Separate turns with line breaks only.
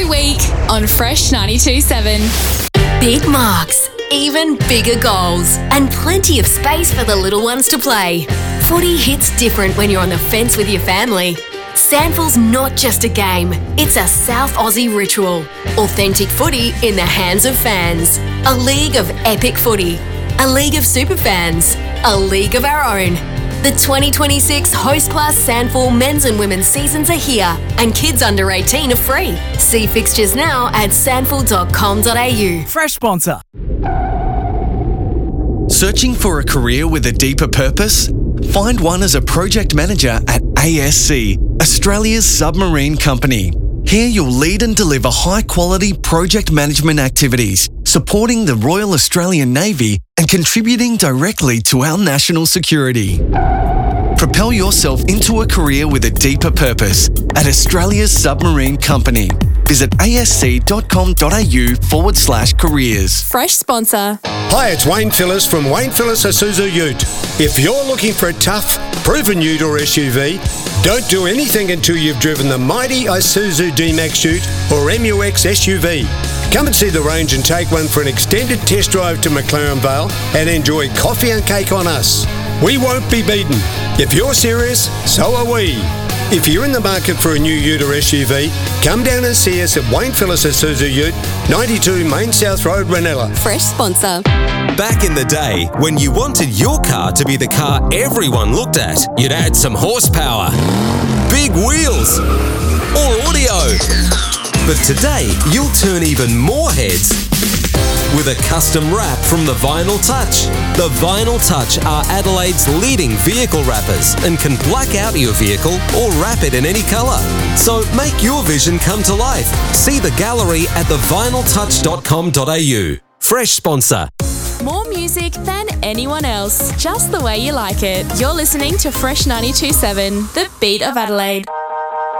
week on Fresh 92.7.
Big marks, even bigger goals, and plenty of space for the little ones to play. Footy hits different when you're on the fence with your family. SANFL's not just a game, it's a South Aussie ritual. Authentic footy in the hands of fans. A league of epic footy. A league of super fans. A league of our own. The 2026 Host Class SANFL men's and women's seasons are here, and kids under 18 are free. See fixtures now at sanfl.com.au.
Fresh sponsor.
Searching for a career with a deeper purpose? Find one as a project manager at ASC, Australia's submarine company. Here you'll lead and deliver high-quality project management activities, supporting the Royal Australian Navy and contributing directly to our national security. Propel yourself into a career with a deeper purpose at Australia's submarine company. Visit asc.com.au/careers.
Fresh sponsor.
Hi, it's Wayne Phillips from Wayne Phillips Isuzu Ute. If you're looking for a tough, proven ute or SUV, don't do anything until you've driven the mighty Isuzu D-Max Ute or MUX SUV. Come and see the range and take one for an extended test drive to McLaren Vale and enjoy coffee and cake on us. We won't be beaten. If you're serious, so are we. If you're in the market for a new ute or SUV, come down and see us at Wayne Phillips Isuzu Ute, 92 Main South Road, Ranella.
Fresh sponsor.
Back in the day, when you wanted your car to be the car everyone looked at, you'd add some horsepower, big wheels, or audio. But today, you'll turn even more heads with a custom wrap from the Vinyl Touch. The Vinyl Touch are Adelaide's leading vehicle wrappers and can black out your vehicle or wrap it in any colour. So make your vision come to life. See the gallery at thevinyltouch.com.au. Fresh sponsor.
More music than anyone else, just the way you like it. You're listening to Fresh 92.7, the beat of Adelaide.